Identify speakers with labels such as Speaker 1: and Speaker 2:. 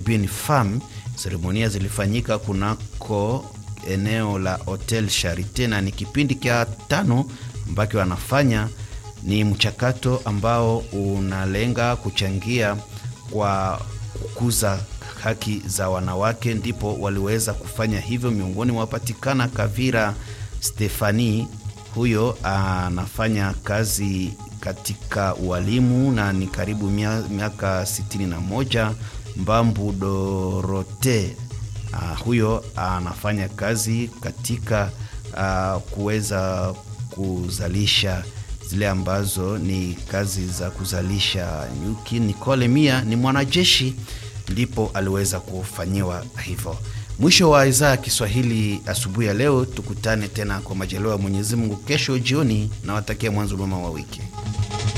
Speaker 1: Caribbean Farm. Seremonia zilifanyika kunako eneo la Hotel Charité na ni kipindi cha 5 ambacho wanafanya. Ni mchakato ambao unalenga kuchangia kwa kukuza haki za wanawake, ndipo waliweza kufanya hivyo. Miongoni mwapatikana Kavira Stefani, huyo anafanya kazi katika ualimu na ni karibu miaka 61. Mbambu Dorote, huyo anafanya kazi katika kuweza kuzalisha zile ambazo ni kazi za kuzalisha nyuki. Nicole Mia ni mwanajeshi, ndipo aliweza kufanyiwa hivyo. Mwisho wa idhaa ya Kiswahili asubuhi ya leo. Tukutane tena kwa majaliwa ya Mwenyezi Mungu kesho jioni, na watakia mwanzo mwema wa wiki.